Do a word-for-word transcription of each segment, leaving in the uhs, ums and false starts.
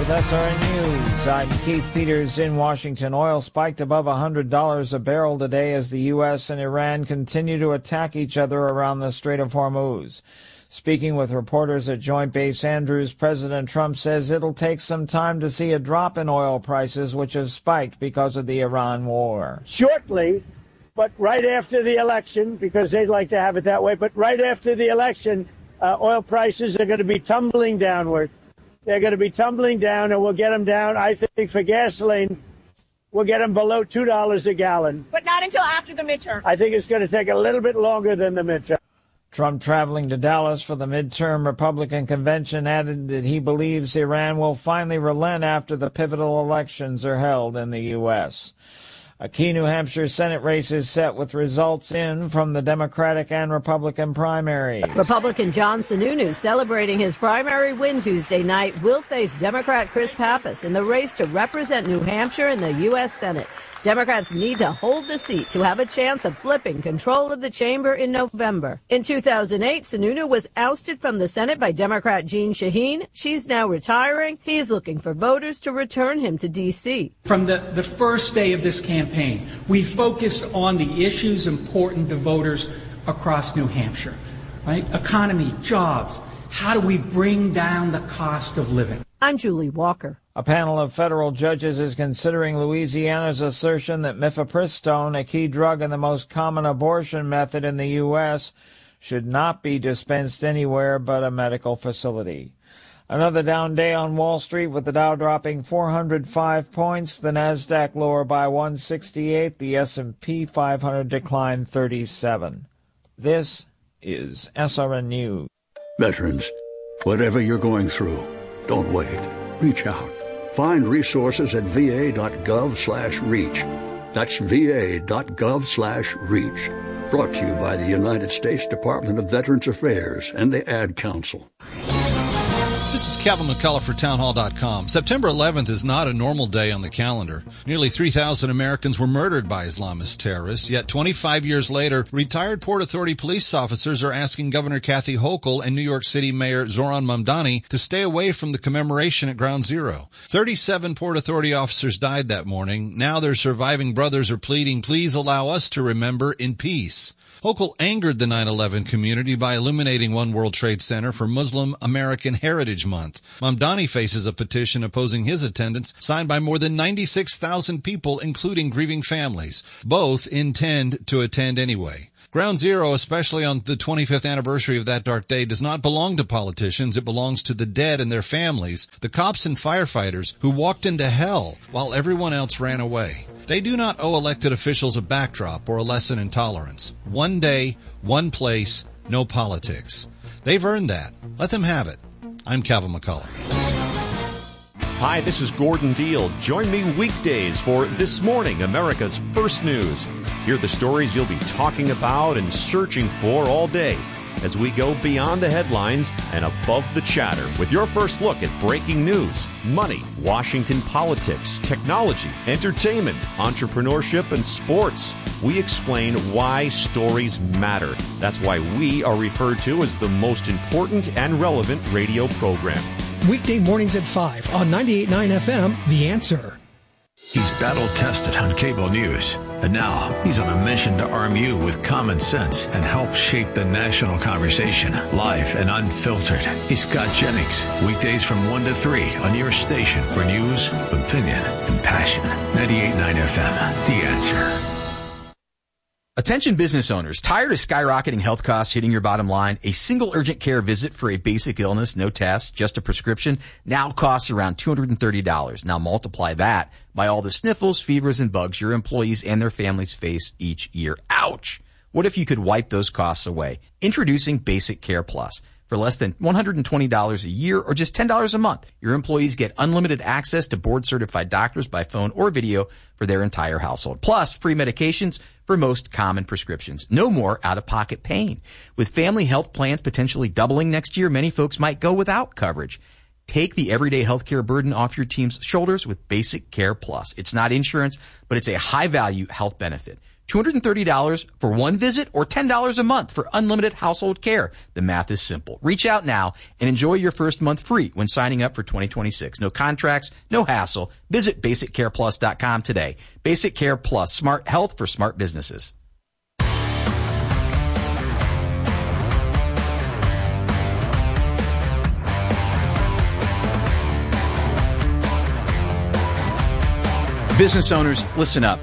with S R N News. I'm Keith Peters in Washington. Oil spiked above one hundred dollars a barrel today as the U S and Iran continue to attack each other around the Strait of Hormuz. Speaking with reporters at Joint Base Andrews, President Trump says it'll take some time to see a drop in oil prices, which have spiked because of the Iran war. Shortly, but right after the election, because they'd like to have it that way, but right after the election, uh, oil prices are going to be tumbling downward. They're going to be tumbling down, and we'll get them down, I think, for gasoline, we'll get them below two dollars a gallon. But not until after the midterm. I think it's going to take a little bit longer than the midterm. Trump, traveling to Dallas for the midterm Republican convention, added that he believes Iran will finally relent after the pivotal elections are held in the U S. A key New Hampshire Senate race is set with results in from the Democratic and Republican primaries. Republican John Sununu, celebrating his primary win Tuesday night, will face Democrat Chris Pappas in the race to represent New Hampshire in the U S Senate. Democrats need to hold the seat to have a chance of flipping control of the chamber in November. In two thousand eight, Sununu was ousted from the Senate by Democrat Jeanne Shaheen. She's now retiring. He's looking for voters to return him to D C. From the, the first day of this campaign, we focused on the issues important to voters across New Hampshire, right? Economy, jobs. How do we bring down the cost of living? I'm Julie Walker. A panel of federal judges is considering Louisiana's assertion that mifepristone, a key drug and the most common abortion method in the U S, should not be dispensed anywhere but a medical facility. Another down day on Wall Street with the Dow dropping four hundred five points, the Nasdaq lower by one sixty-eight, the S and P five hundred declined thirty-seven. This is S R N News. Veterans, whatever you're going through, don't wait. Reach out. Find resources at va.gov slash reach. That's va.gov slash reach. Brought to you by the United States Department of Veterans Affairs and the Ad Council. This is Kevin McCullough for townhall dot com. September eleventh is not a normal day on the calendar. Nearly three thousand Americans were murdered by Islamist terrorists, yet twenty-five years later, retired Port Authority police officers are asking Governor Kathy Hochul and New York City Mayor Zoran Mamdani to stay away from the commemoration at Ground Zero. thirty-seven Port Authority officers died that morning. Now their surviving brothers are pleading, please allow us to remember in peace. Hochul angered the nine eleven community by illuminating One World Trade Center for Muslim American Heritage Month. Mamdani faces a petition opposing his attendance signed by more than ninety-six thousand people, including grieving families. Both intend to attend anyway. Ground Zero, especially on the twenty-fifth anniversary of that dark day, does not belong to politicians. It belongs to the dead and their families, the cops and firefighters who walked into hell while everyone else ran away. They do not owe elected officials a backdrop or a lesson in tolerance. One day, one place, no politics. They've earned that. Let them have it. I'm Calvin McCullough. Hi, this is Gordon Deal. Join me weekdays for This Morning, America's First News. Hear the stories you'll be talking about and searching for all day as we go beyond the headlines and above the chatter with your first look at breaking news, money, Washington politics, technology, entertainment, entrepreneurship, and sports. We explain why stories matter. That's why we are referred to as the most important and relevant radio program. Weekday mornings at five on ninety-eight point nine F M, The Answer. He's battle-tested on cable news, and now he's on a mission to arm you with common sense and help shape the national conversation, live and unfiltered. He's Scott Jennings, weekdays from one to three on your station for news, opinion, and passion. ninety-eight point nine F M, The Answer. Attention business owners, tired of skyrocketing health costs hitting your bottom line? A single urgent care visit for a basic illness, no test, just a prescription, now costs around two hundred thirty dollars. Now multiply that by all the sniffles, fevers, and bugs your employees and their families face each year. Ouch! What if you could wipe those costs away? Introducing Basic Care Plus. For less than one hundred twenty dollars a year or just ten dollars a month, your employees get unlimited access to board-certified doctors by phone or video for their entire household. Plus, free medications for most common prescriptions. No more out-of-pocket pain. With family health plans potentially doubling next year, many folks might go without coverage. Take the everyday healthcare burden off your team's shoulders with Basic Care Plus. It's not insurance, but it's a high-value health benefit. two hundred thirty dollars for one visit or ten dollars a month for unlimited household care. The math is simple. Reach out now and enjoy your first month free when signing up for twenty twenty-six. No contracts, no hassle. Visit basic care plus dot com today. Basic Care Plus, smart health for smart businesses. Business owners, listen up.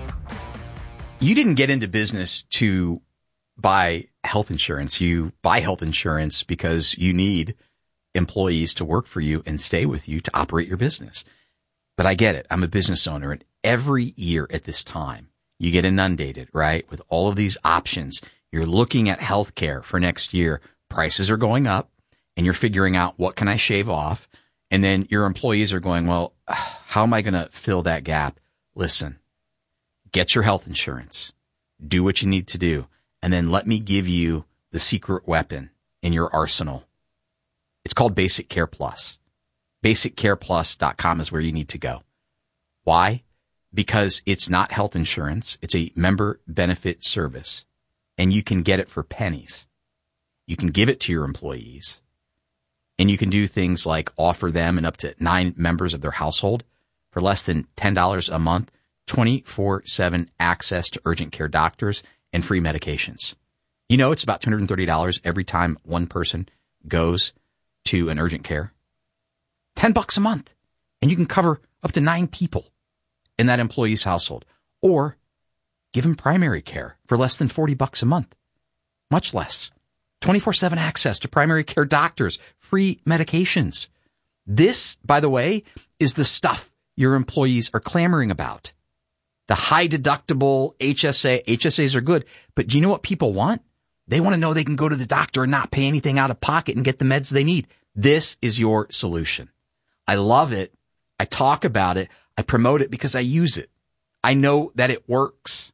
You didn't get into business to buy health insurance. You buy health insurance because you need employees to work for you and stay with you to operate your business. But I get it. I'm a business owner, and every year at this time, you get inundated, right, with all of these options. You're looking at health care for next year. Prices are going up, and you're figuring out, what can I shave off? And then your employees are going, well, how am I going to fill that gap? Listen, get your health insurance, do what you need to do, and then let me give you the secret weapon in your arsenal. It's called Basic Care Plus. basic care plus dot com is where you need to go. Why? Because it's not health insurance. It's a member benefit service, and you can get it for pennies. You can give it to your employees. And you can do things like offer them and up to nine members of their household for less than ten dollars a month, twenty-four seven access to urgent care doctors and free medications. You know, it's about two hundred thirty dollars every time one person goes to an urgent care. ten bucks a month. And you can cover up to nine people in that employee's household. Or give them primary care for less than forty bucks a month. Much less. twenty-four seven access to primary care doctors, free medications. This, by the way, is the stuff your employees are clamoring about. The high deductible H S A. H S As are good, but do you know what people want? They want to know they can go to the doctor and not pay anything out of pocket and get the meds they need. This is your solution. I love it. I talk about it. I promote it because I use it. I know that it works.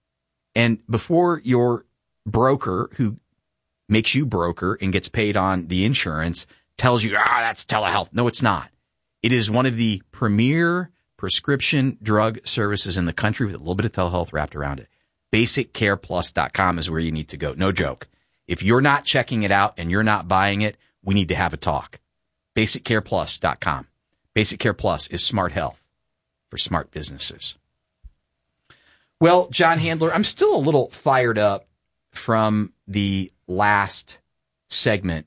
And before your broker, who makes you broker and gets paid on the insurance, tells you, ah, that's telehealth. No, it's not. It is one of the premier prescription drug services in the country with a little bit of telehealth wrapped around it. basic care plus dot com is where you need to go. No joke. If you're not checking it out and you're not buying it, we need to have a talk. basic care plus dot com. Basic Care Plus is smart health for smart businesses. Well, John Handler, I'm still a little fired up from the last segment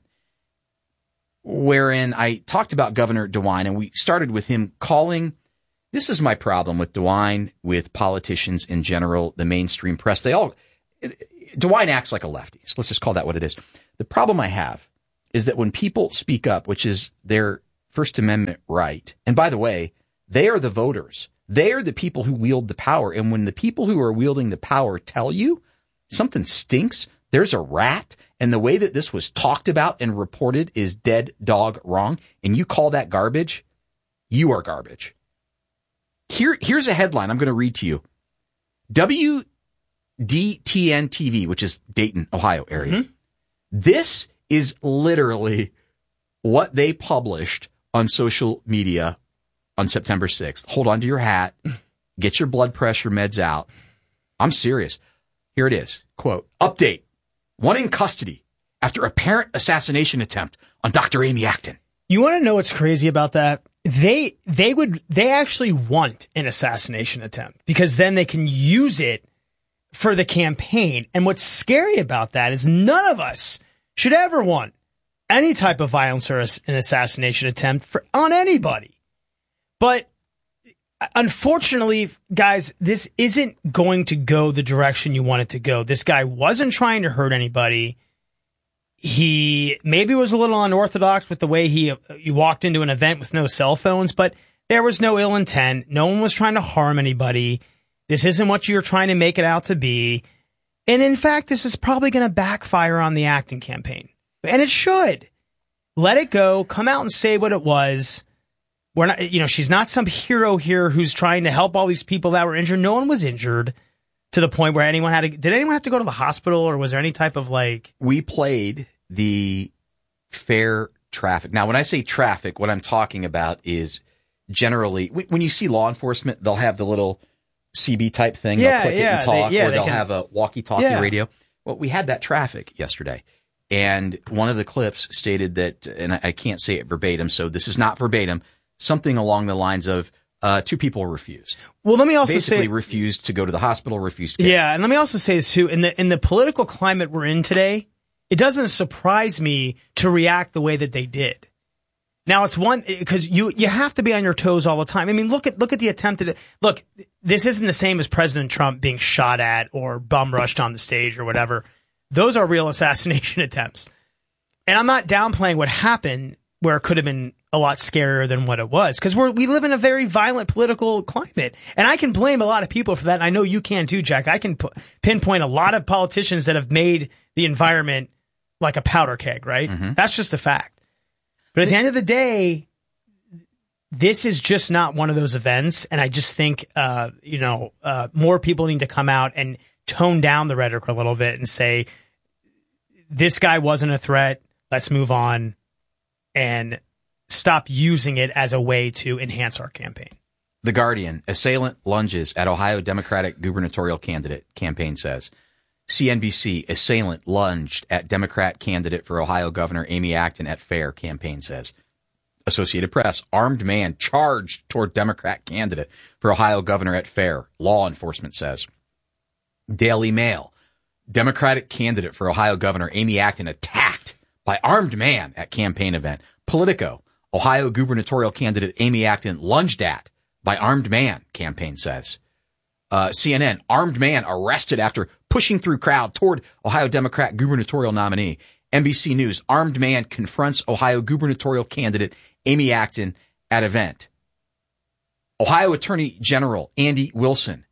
wherein I talked about Governor DeWine, and we started with him calling, this is my problem with DeWine, with politicians in general, the mainstream press. They all, DeWine acts like a lefty. So let's just call that what it is. The problem I have is that when people speak up, which is their First Amendment right, and by the way, they are the voters. They are the people who wield the power. And when the people who are wielding the power tell you something stinks, there's a rat, and the way that this was talked about and reported is dead dog wrong, and you call that garbage, you are garbage. Here, here's a headline I'm going to read to you. W D T N T V, which is Dayton, Ohio area. Mm-hmm. This is literally what they published on social media on September sixth. Hold on to your hat. Get your blood pressure meds out. I'm serious. Here it is. Quote, update. One in custody after apparent assassination attempt on Doctor Amy Acton. You want to know what's crazy about that? They they would they actually want an assassination attempt because then they can use it for the campaign. And what's scary about that is none of us should ever want any type of violence or an assassination attempt for on anybody. But unfortunately, guys, this isn't going to go the direction you want it to go. This guy wasn't trying to hurt anybody. He maybe was a little unorthodox with the way he, he walked into an event with no cell phones, but there was no ill intent. No one was trying to harm anybody. This isn't what you're trying to make it out to be. And in fact, this is probably going to backfire on the Acton campaign. And it should. Let it go. Come out and say what it was. We're not, you know, she's not some hero here who's trying to help all these people that were injured. No one was injured to the point where anyone had to, did anyone have to go to the hospital, or was there any type of like? We played the fair traffic. Now, when I say traffic, what I'm talking about is generally when you see law enforcement, they'll have the little C B type thing. Yeah, they'll click yeah, it and talk, they, yeah, or they they'll can, have a walkie-talkie yeah. radio. Well, we had that traffic yesterday. And one of the clips stated that, and I can't say it verbatim, so this is not verbatim, something along the lines of uh, two people refused. Well, let me also Basically say, refused to go to the hospital, refused to get yeah, and let me also say this too: in the in the political climate we're in today, it doesn't surprise me to react the way that they did. Now, it's one because you you have to be on your toes all the time. I mean, look at look at the attempted look. This isn't the same as President Trump being shot at or bum rushed on the stage or whatever. Those are real assassination attempts. And I'm not downplaying what happened where it could have been a lot scarier than what it was because we're we live in a very violent political climate. And I can blame a lot of people for that. And I know you can too, Jack. I can p- pinpoint a lot of politicians that have made the environment like a powder keg, right? Mm-hmm. That's just a fact. But at the end of the day, this is just not one of those events. And I just think, uh, you know, uh, more people need to come out and tone down the rhetoric a little bit and say, this guy wasn't a threat. Let's move on and stop using it as a way to enhance our campaign. The Guardian, assailant lunges at Ohio Democratic gubernatorial candidate, campaign says. C N B C, assailant lunged at Democrat candidate for Ohio Governor Amy Acton at fair, campaign says. Associated Press, armed man charged toward Democrat candidate for Ohio Governor at fair, law enforcement says. Daily Mail, Democratic candidate for Ohio Governor Amy Acton attacked by armed man at campaign event. Politico, Ohio gubernatorial candidate Amy Acton lunged at by armed man, campaign says. Uh, C N N, armed man arrested after pushing through crowd toward Ohio Democrat gubernatorial nominee. N B C News, armed man confronts Ohio gubernatorial candidate Amy Acton at event. Ohio Attorney General Andy Wilson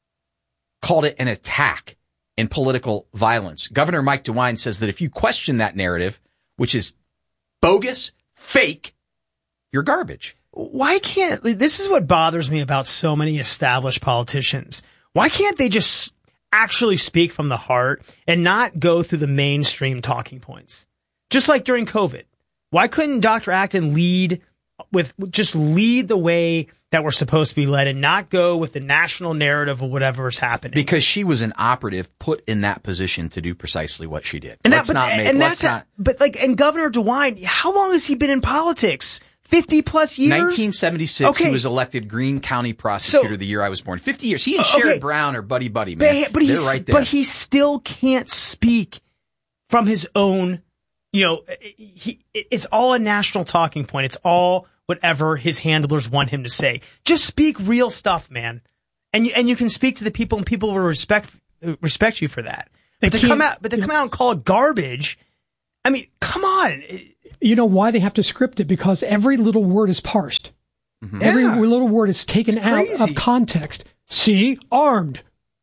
called it an attack in political violence. Governor Mike DeWine says that if you question that narrative, which is bogus, fake, you're garbage. Why can't, this is what bothers me about so many established politicians. Why can't they just actually speak from the heart and not go through the mainstream talking points? Just like during COVID. Why couldn't Doctor Acton lead with, just lead the way that we're supposed to be led and not go with the national narrative of whatever is happening? Because she was an operative put in that position to do precisely what she did. And let's that, but, not make, and let's that's not. A, but like, and Governor DeWine, how long has he been in politics? fifty plus years? nineteen seventy-six, okay. He was elected Greene County prosecutor so, the year I was born. fifty years. He and Sherrod okay. Brown are buddy buddy, man. But, but They're he's, right there. But he still can't speak from his own, you know, he, it's all a national talking point. It's all whatever his handlers want him to say. Just speak real stuff, man. And you, and you can speak to the people and people will respect, respect you for that. But to come out, but to come out and call it garbage, I mean, come on. You know why they have to script it? Because every little word is parsed. Mm-hmm. Every yeah. little word is taken out of context. See, armed.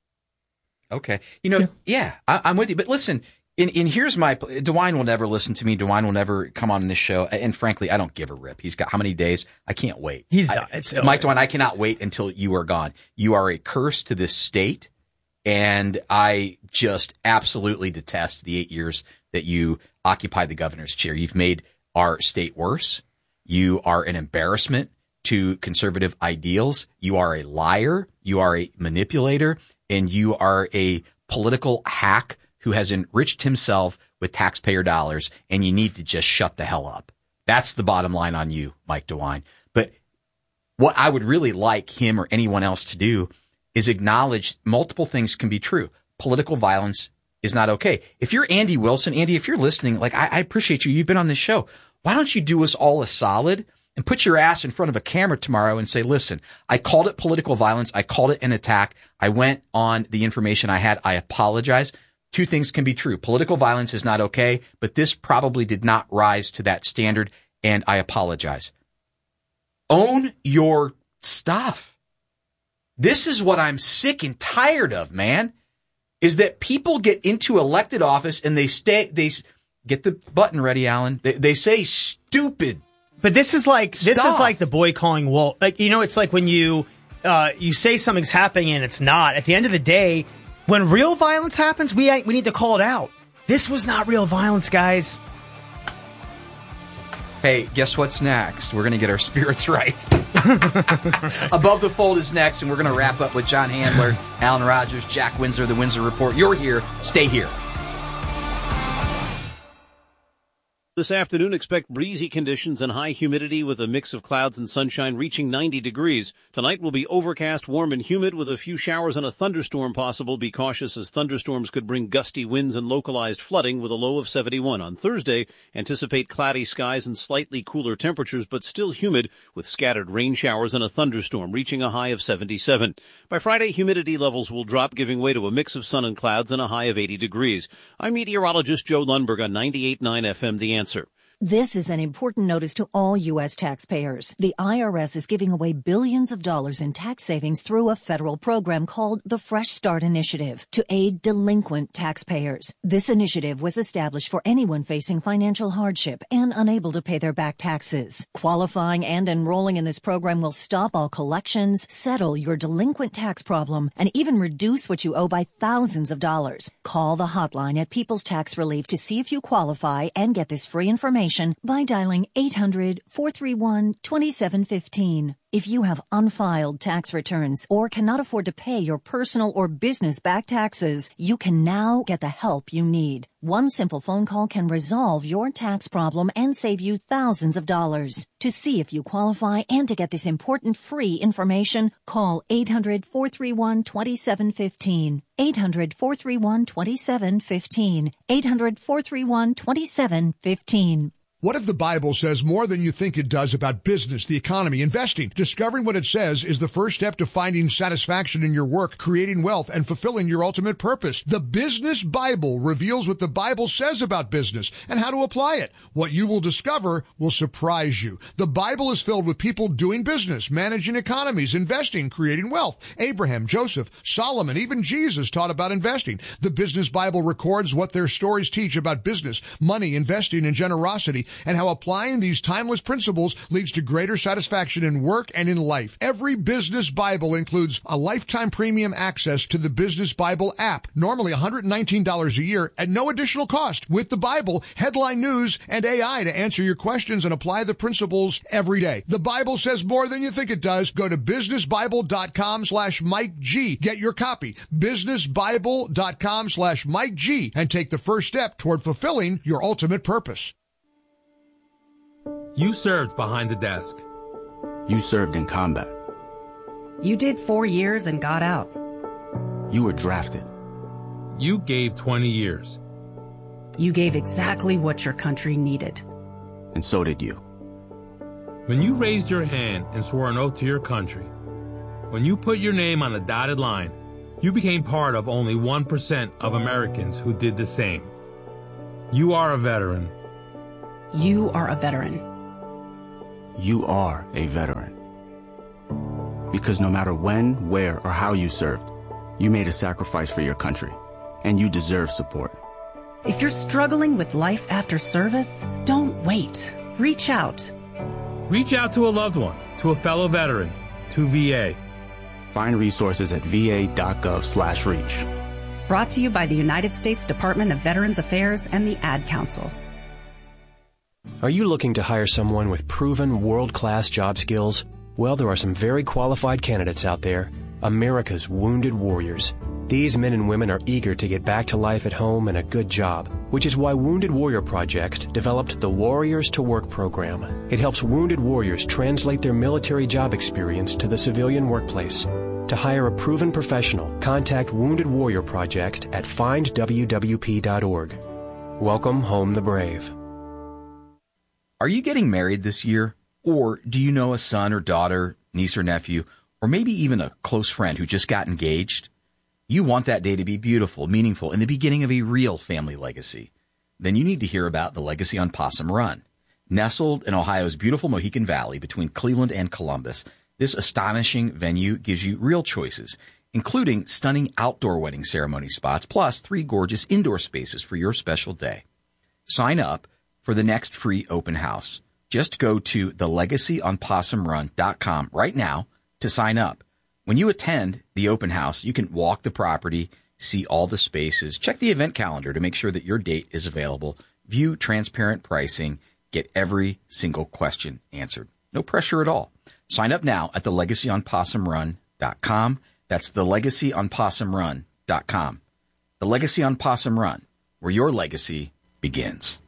Okay. You know, yeah, yeah I, I'm with you. But listen, in, in here's my, DeWine will never listen to me. DeWine will never come on this show. And frankly, I don't give a rip. He's got how many days? I can't wait. He's done. I, it's Mike DeWine, I cannot wait until you are gone. You are a curse to this state. And I just absolutely detest the eight years that you occupied the governor's chair. You've made our state worse. You are an embarrassment to conservative ideals. You are a liar. You are a manipulator. And you are a political hack who has enriched himself with taxpayer dollars. And you need to just shut the hell up. That's the bottom line on you, Mike DeWine. But what I would really like him or anyone else to do is acknowledge multiple things can be true. Political violence is not okay. If you're Andy Wilson, Andy, if you're listening, like I, I appreciate you. You've been on this show. Why don't you do us all a solid and put your ass in front of a camera tomorrow and say, listen, I called it political violence. I called it an attack. I went on the information I had. I apologize. Two things can be true. Political violence is not okay, but this probably did not rise to that standard, and I apologize. Own your stuff. This is what I'm sick and tired of, man, is that people get into elected office and they stay, they get the button ready, Alan. They, they say stupid. But this is like, stuff. this is like the boy calling wolf. Like, you know, it's like when you, uh, you say something's happening and it's not. At the end of the day, when real violence happens, we, we need to call it out. This was not real violence, guys. Hey, guess what's next? We're going to get our spirits right. Above the Fold is next, and we're going to wrap up with John Handler, Alan Rogers, Jack Windsor, The Windsor Report. You're here. Stay here. This afternoon, expect breezy conditions and high humidity with a mix of clouds and sunshine reaching ninety degrees. Tonight will be overcast, warm, and humid with a few showers and a thunderstorm possible. Be cautious as thunderstorms could bring gusty winds and localized flooding with a low of seventy-one. On Thursday, anticipate cloudy skies and slightly cooler temperatures, but still humid with scattered rain showers and a thunderstorm reaching a high of seventy-seven. By Friday, humidity levels will drop, giving way to a mix of sun and clouds and a high of eighty degrees. I'm meteorologist Joe Lundberg on ninety-eight point nine F M The Answer. This is an important notice to all U S taxpayers. The I R S is giving away billions of dollars in tax savings through a federal program called the Fresh Start Initiative to aid delinquent taxpayers. This initiative was established for anyone facing financial hardship and unable to pay their back taxes. Qualifying and enrolling in this program will stop all collections, settle your delinquent tax problem, and even reduce what you owe by thousands of dollars. Call the hotline at People's Tax Relief to see if you qualify and get this free information by dialing eight hundred, four three one, two seven one five. If you have unfiled tax returns or cannot afford to pay your personal or business back taxes, you can now get the help you need. One simple phone call can resolve your tax problem and save you thousands of dollars. To see if you qualify and to get this important free information, call eight hundred, four three one, two seven one five. eight hundred, four three one, two seven one five. eight hundred, four three one, two seven one five. What if the Bible says more than you think it does about business, the economy, investing? Discovering what it says is the first step to finding satisfaction in your work, creating wealth, and fulfilling your ultimate purpose. The Business Bible reveals what the Bible says about business and how to apply it. What you will discover will surprise you. The Bible is filled with people doing business, managing economies, investing, creating wealth. Abraham, Joseph, Solomon, even Jesus taught about investing. The Business Bible records what their stories teach about business, money, investing, and generosity, and how applying these timeless principles leads to greater satisfaction in work and in life. Every Business Bible includes a lifetime premium access to the Business Bible app, normally one hundred nineteen dollars a year at no additional cost. With the Bible, headline news, and A I to answer your questions and apply the principles every day. The Bible says more than you think it does. Go to businessbible.com slash Mike G. Get your copy. businessbible.com slash Mike G. and take the first step toward fulfilling your ultimate purpose. You served behind the desk. You served in combat. You did four years and got out. You were drafted. You gave twenty years. You gave exactly what your country needed. And so did you. When you raised your hand and swore an oath to your country, when you put your name on a dotted line, you became part of only one percent of Americans who did the same. You are a veteran. You are a veteran. You are a veteran. Because no matter when, where, or how you served, you made a sacrifice for your country, and you deserve support. If you're struggling with life after service, don't wait. Reach out. Reach out to a loved one, to a fellow veteran, to V A. Find resources at va.gov slash reach. Brought to you by the United States Department of Veterans Affairs and the Ad Council. Are you looking to hire someone with proven world-class job skills? Well, there are some very qualified candidates out there. America's Wounded Warriors. These men and women are eager to get back to life at home and a good job, which is why Wounded Warrior Project developed the Warriors to Work program. It helps wounded warriors translate their military job experience to the civilian workplace. To hire a proven professional, contact Wounded Warrior Project at find w w p dot org. Welcome home the brave. Are you getting married this year? Or do you know a son or daughter, niece or nephew, or maybe even a close friend who just got engaged? You want that day to be beautiful, meaningful, and the beginning of a real family legacy. Then you need to hear about the Legacy on Possum Run. Nestled in Ohio's beautiful Mohican Valley between Cleveland and Columbus, this astonishing venue gives you real choices, including stunning outdoor wedding ceremony spots, plus three gorgeous indoor spaces for your special day. Sign up for the next free open house. Just go to the legacy on possum run dot com right now to sign up. When you attend the open house, you can walk the property, see all the spaces, check the event calendar to make sure that your date is available, view transparent pricing, Get every single question answered. No pressure at all. Sign up now at the legacy on possum run dot com. That's the legacy on possum run dot com. The Legacy on Possum Run, where your legacy begins.